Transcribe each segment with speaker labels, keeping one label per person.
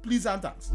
Speaker 1: Please and thanks.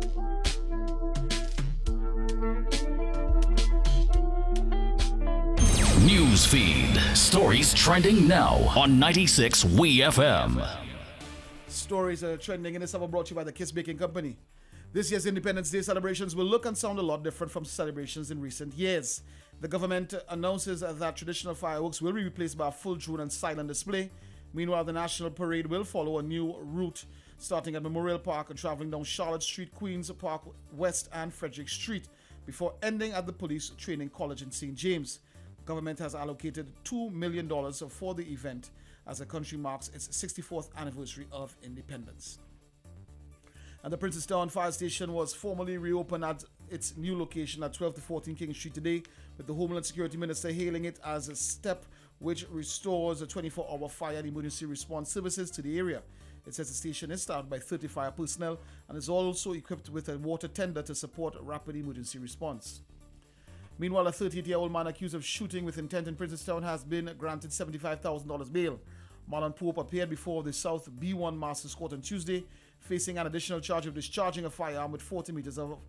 Speaker 2: Newsfeed. Stories trending now on 96 WeFM.
Speaker 1: Stories are trending in this hour brought to you by the Kiss Baking Company. This year's Independence Day celebrations will look and sound a lot different from celebrations in recent years. The government announces that traditional fireworks will be replaced by a full drone and silent display. Meanwhile, the National Parade will follow a new route starting at Memorial Park and traveling down Charlotte Street, Queens Park West and Frederick Street before ending at the Police Training College in St. James. The government has allocated $2 million for the event as the country marks its 64th anniversary of independence. And the Princestown Fire Station was formally reopened at its new location at 12 to 14 King Street today, with the Homeland Security Minister hailing it as a step which restores the 24-hour fire and emergency response services to the area. It says the station is staffed by 30 fire personnel and is also equipped with a water tender to support rapid emergency response. Meanwhile, a 38-year-old man accused of shooting with intent in Princestown has been granted $75,000 bail. Marlon Pope appeared before the South B1 Masters Court on Tuesday, facing an additional charge of discharging a firearm within 40 meters of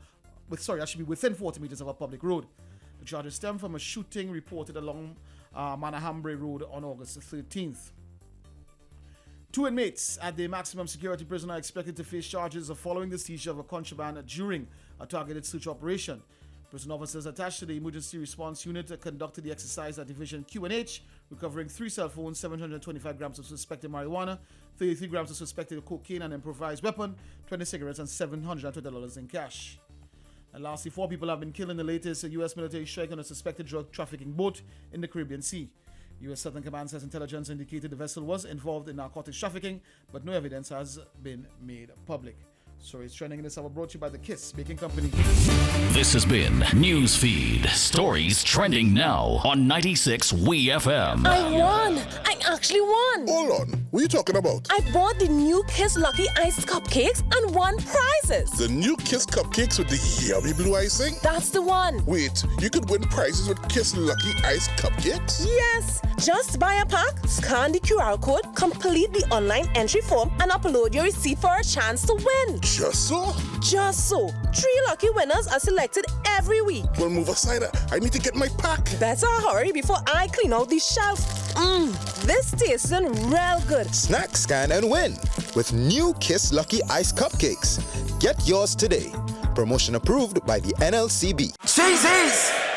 Speaker 1: a public road. The charges stem from a shooting reported along Manahambre Road on August 13th. 2 inmates at the maximum security prison are expected to face charges of following the seizure of a contraband during a targeted search operation. Prison officers attached to the emergency response unit conducted the exercise at Division Q&H, recovering 3 cell phones, 725 grams of suspected marijuana, 33 grams of suspected cocaine, an improvised weapon, 20 cigarettes, and $720 in cash. And lastly, 4 people have been killed in the latest U.S. military strike on a suspected drug trafficking boat in the Caribbean Sea. U.S. Southern Command says intelligence indicated the vessel was involved in narcotics trafficking, but no evidence has been made public. Stories trending in this hour brought to you by the Kiss Baking Company.
Speaker 2: This has been Newsfeed. Stories trending now on 96 WeFM.
Speaker 3: I won! I actually won!
Speaker 4: Hold on, what are you talking about?
Speaker 3: I bought the new Kiss Lucky Iced Cupcakes and won prizes!
Speaker 4: The new Kiss Cupcakes with the yummy blue icing?
Speaker 3: That's the one!
Speaker 4: Wait, you could win prizes with Kiss Lucky Iced Cupcakes?
Speaker 3: Yes! Just buy a pack, scan the QR code, complete the online entry form, and upload your receipt for a chance to win!
Speaker 4: Just so?
Speaker 3: Just so. 3 lucky winners are selected every week.
Speaker 4: Well, move aside. I need to get my pack.
Speaker 3: Better hurry before I clean out the shelf. This tastes real good.
Speaker 5: Snack, scan, and win with new Kiss Lucky Ice Cupcakes. Get yours today. Promotion approved by the NLCB.
Speaker 6: Cheesies!